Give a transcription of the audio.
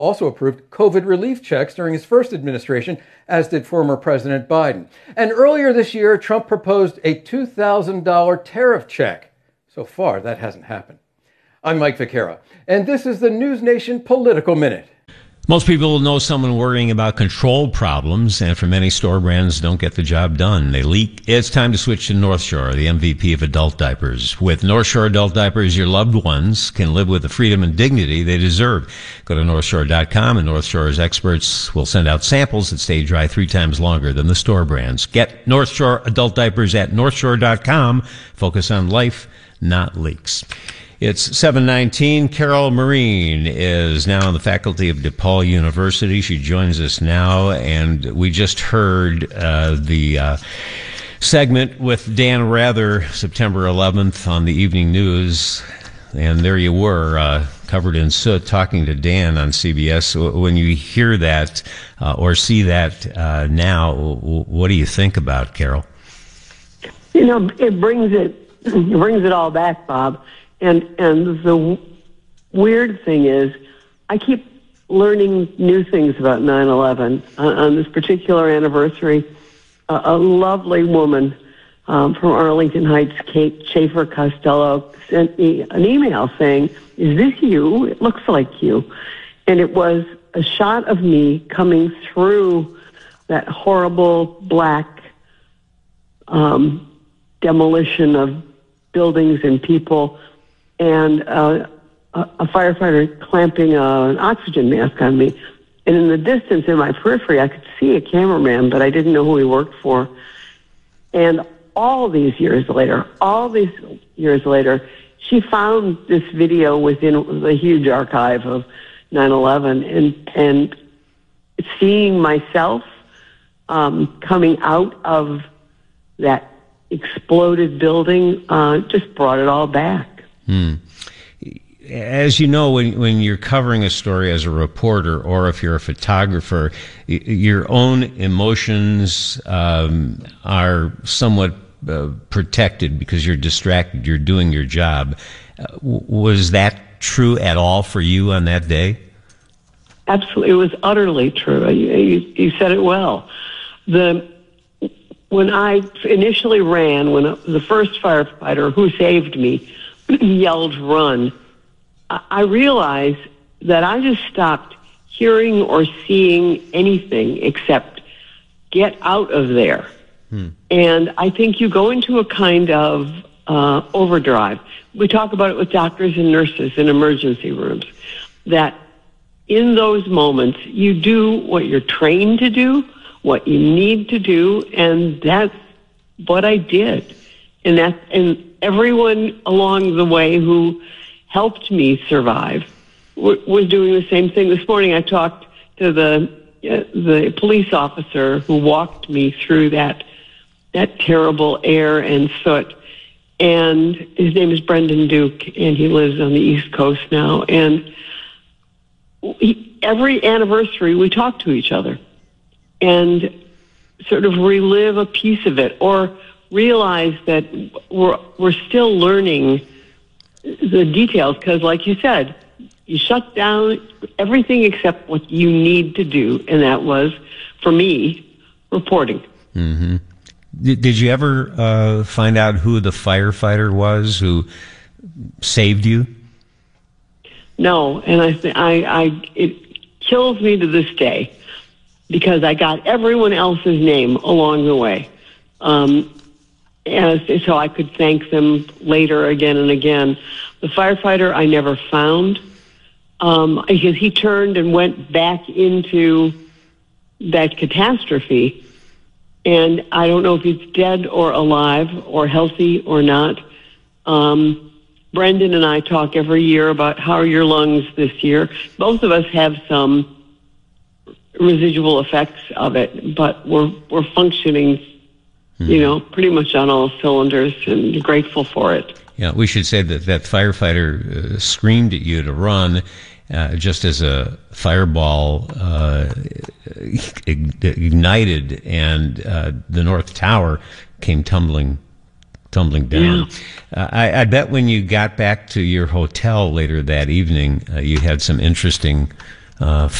also approved COVID relief checks during his first administration, as did former President Biden. And earlier this year, Trump proposed a $2,000 tariff check. So far, that hasn't happened. I'm Mike Vaquera, and this is the News Nation Political Minute. Most people know someone worrying about control problems, and for many, store brands don't get the job done. They leak. It's time to switch to North Shore, the MVP of adult diapers. With North Shore adult diapers, your loved ones can live with the freedom and dignity they deserve. Go to NorthShore.com, and North Shore's experts will send out samples that stay dry 3 times longer than the store brands. Get North Shore adult diapers at NorthShore.com. Focus on life, not leaks. It's 7:19. Carol Marin is now on the faculty of DePaul University. She joins us now, and we just heard the segment with Dan Rather, September 11th on the evening news, and there you were, covered in soot, talking to Dan on CBS. When you hear that or see that now, what do you think about, Carol? You know, it brings it all back, Bob. And the weird thing is, I keep learning new things about 9/11. On this particular anniversary, a lovely woman from Arlington Heights, Kate Schaefer Costello, sent me an email saying, "Is this you? It looks like you." And it was a shot of me coming through that horrible black demolition of buildings and people, and a firefighter clamping an oxygen mask on me. And in the distance, in my periphery, I could see a cameraman, but I didn't know who he worked for. And all these years later, she found this video within the huge archive of 9/11, and seeing myself coming out of that exploded building just brought it all back. As you know, when you're covering a story as a reporter, or if you're a photographer, your own emotions are somewhat protected because you're distracted, you're doing your job. Was that true at all for you on that day? Absolutely. It was utterly true. You said it well. When I initially ran, when the first firefighter who saved me yelled, "Run," I realized that I just stopped hearing or seeing anything except get out of there. And I think you go into a kind of overdrive. We talk about it with doctors and nurses in emergency rooms, that in those moments you do what you're trained to do, what you need to do, and that's what I did. And everyone along the way who helped me survive was doing the same thing. This morning I talked to the police officer who walked me through that terrible air and soot, and his name is Brendan Duke, and he lives on the East Coast now. And every anniversary we talk to each other and sort of relive a piece of it, or realize that we're still learning the details, because like you said, you shut down everything except what you need to do, and that was, for me, reporting. Mm-hmm. Did you ever find out who the firefighter was who saved you? No, and it kills me to this day, because I got everyone else's name along the way. And so I could thank them later again and again. The firefighter I never found, because he turned and went back into that catastrophe. And I don't know if he's dead or alive or healthy or not. Brendan and I talk every year about how are your lungs this year. Both of us have some residual effects of it, but we're functioning, pretty much on all cylinders, and grateful for it. Yeah, we should say that firefighter screamed at you to run, just as a fireball ignited, and the North Tower came tumbling down. Yeah. I bet when you got back to your hotel later that evening, you had some interesting